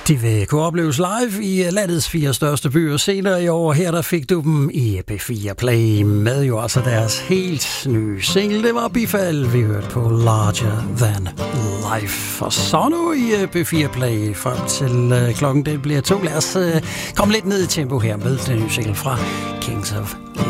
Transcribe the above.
De vil kunne opleves live i landets 4 største byer senere i år. Her der fik du dem i P4 Play med jo altså deres helt nye single. Det var Bifald, vi hørte på Larger Than Life. Og så nu i P4 Play frem til klokken det bliver 2. Lad os komme lidt ned i tempo her med den nye single fra Kings of